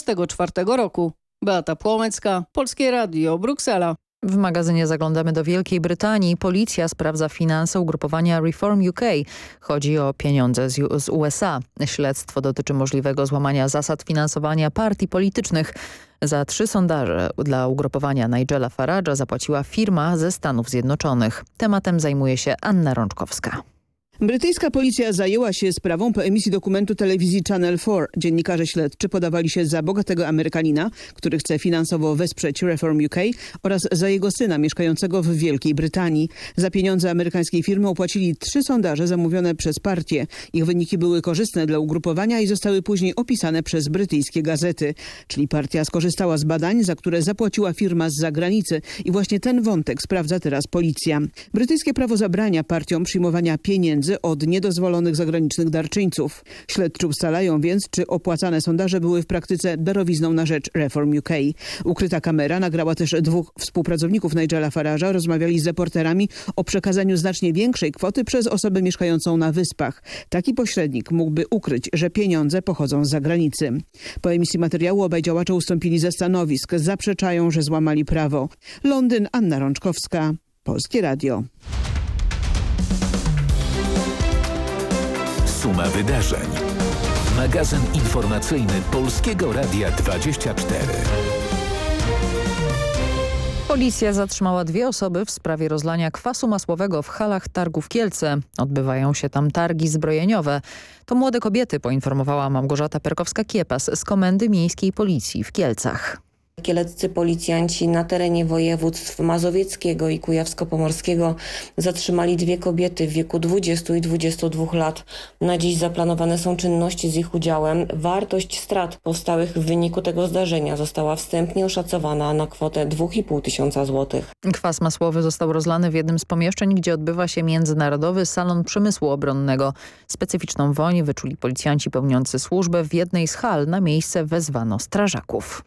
1944 roku. Beata Płomecka, Polskie Radio, Bruksela. W magazynie zaglądamy do Wielkiej Brytanii. Policja sprawdza finanse ugrupowania Reform UK. Chodzi o pieniądze z USA. Śledztwo dotyczy możliwego złamania zasad finansowania partii politycznych. Za 3 sondaże dla ugrupowania Nigela Farage'a zapłaciła firma ze Stanów Zjednoczonych. Tematem zajmuje się Anna Rączkowska. Brytyjska policja zajęła się sprawą po emisji dokumentu telewizji Channel 4. Dziennikarze śledczy podawali się za bogatego Amerykanina, który chce finansowo wesprzeć Reform UK, oraz za jego syna mieszkającego w Wielkiej Brytanii. Za pieniądze amerykańskiej firmy opłacili 3 sondaże zamówione przez partię. Ich wyniki były korzystne dla ugrupowania i zostały później opisane przez brytyjskie gazety. Czyli partia skorzystała z badań, za które zapłaciła firma z zagranicy i właśnie ten wątek sprawdza teraz policja. Brytyjskie prawo zabrania partiom przyjmowania pieniędzy od niedozwolonych zagranicznych darczyńców. Śledczy ustalają więc, czy opłacane sondaże były w praktyce darowizną na rzecz Reform UK. Ukryta kamera nagrała też 2 współpracowników Nigela Farage'a. Rozmawiali z reporterami o przekazaniu znacznie większej kwoty przez osobę mieszkającą na Wyspach. Taki pośrednik mógłby ukryć, że pieniądze pochodzą z zagranicy. Po emisji materiału obaj działacze ustąpili ze stanowisk. Zaprzeczają, że złamali prawo. Londyn, Anna Rączkowska, Polskie Radio. Suma wydarzeń. Magazyn informacyjny Polskiego Radia 24. Policja zatrzymała 2 osoby w sprawie rozlania kwasu masłowego w halach targów Kielce. Odbywają się tam targi zbrojeniowe. To młode kobiety, poinformowała Małgorzata Perkowska-Kiepas z Komendy Miejskiej Policji w Kielcach. Kieleccy policjanci na terenie województw mazowieckiego i kujawsko-pomorskiego zatrzymali 2 kobiety w wieku 20 i 22 lat. Na dziś zaplanowane są czynności z ich udziałem. Wartość strat powstałych w wyniku tego zdarzenia została wstępnie oszacowana na kwotę 2,5 tysiąca złotych. Kwas masłowy został rozlany w jednym z pomieszczeń, gdzie odbywa się Międzynarodowy Salon Przemysłu Obronnego. Specyficzną woń wyczuli policjanci pełniący służbę w jednej z hal. Na miejsce wezwano strażaków.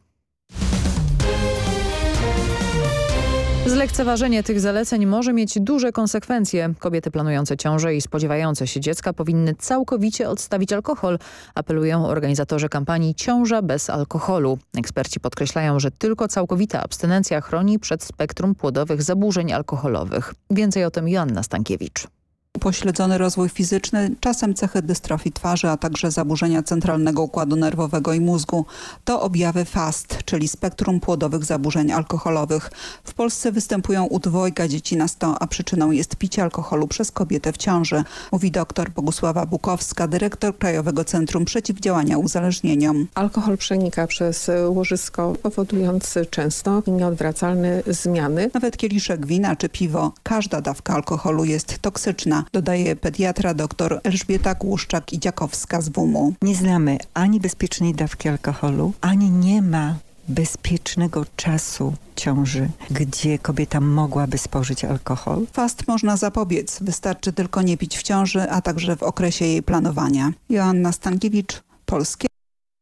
Zlekceważenie tych zaleceń może mieć duże konsekwencje. Kobiety planujące ciążę i spodziewające się dziecka powinny całkowicie odstawić alkohol, apelują organizatorzy kampanii Ciąża bez alkoholu. Eksperci podkreślają, że tylko całkowita abstynencja chroni przed spektrum płodowych zaburzeń alkoholowych. Więcej o tym Joanna Stankiewicz. Upośledzony rozwój fizyczny, czasem cechy dystrofii twarzy, a także zaburzenia centralnego układu nerwowego i mózgu. To objawy FAST, czyli spektrum płodowych zaburzeń alkoholowych. W Polsce występują u 2 dzieci na 100, a przyczyną jest picie alkoholu przez kobietę w ciąży, mówi dr Bogusława Bukowska, dyrektor Krajowego Centrum Przeciwdziałania Uzależnieniom. Alkohol przenika przez łożysko, powodując często nieodwracalne zmiany. Nawet kieliszek wina czy piwo, każda dawka alkoholu jest toksyczna, dodaje pediatra dr Elżbieta Głuszczak-Idziakowska z WUM-u. Nie znamy ani bezpiecznej dawki alkoholu, ani nie ma bezpiecznego czasu ciąży, gdzie kobieta mogłaby spożyć alkohol. FAST można zapobiec, wystarczy tylko nie pić w ciąży, a także w okresie jej planowania. Joanna Stankiewicz, Polskie.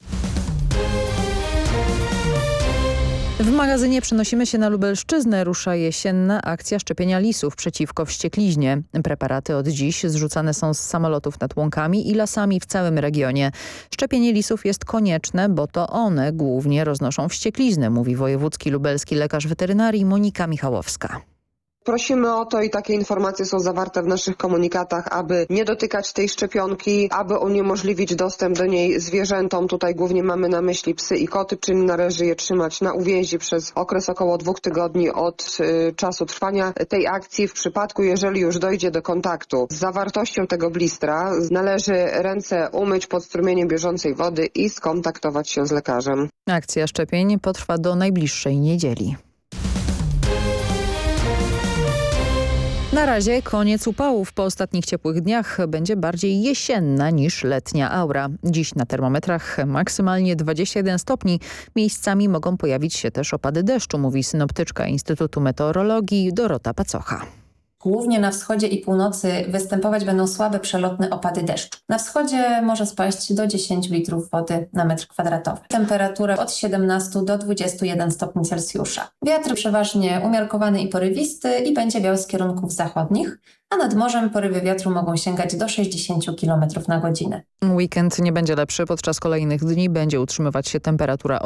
W magazynie przenosimy się na Lubelszczyznę. Rusza jesienna akcja szczepienia lisów przeciwko wściekliźnie. Preparaty od dziś zrzucane są z samolotów nad łąkami i lasami w całym regionie. Szczepienie lisów jest konieczne, bo to one głównie roznoszą wściekliznę, mówi wojewódzki lubelski lekarz weterynarii Monika Michałowska. Prosimy o to i takie informacje są zawarte w naszych komunikatach, aby nie dotykać tej szczepionki, aby uniemożliwić dostęp do niej zwierzętom. Tutaj głównie mamy na myśli psy i koty, czyli należy je trzymać na uwięzi przez okres około 2 tygodni od czasu trwania tej akcji. W przypadku, jeżeli już dojdzie do kontaktu z zawartością tego blistra, należy ręce umyć pod strumieniem bieżącej wody i skontaktować się z lekarzem. Akcja szczepień potrwa do najbliższej niedzieli. Na razie koniec upałów. Po ostatnich ciepłych dniach będzie bardziej jesienna niż letnia aura. Dziś na termometrach maksymalnie 21 stopni. Miejscami mogą pojawić się też opady deszczu, mówi synoptyczka Instytutu Meteorologii Dorota Pacocha. Głównie na wschodzie i północy występować będą słabe przelotne opady deszczu. Na wschodzie może spaść do 10 litrów wody na metr kwadratowy. Temperatura od 17 do 21 stopni Celsjusza. Wiatr przeważnie umiarkowany i porywisty i będzie wiał z kierunków zachodnich, a nad morzem porywy wiatru mogą sięgać do 60 km na godzinę. Weekend nie będzie lepszy. Podczas kolejnych dni będzie utrzymywać się temperatura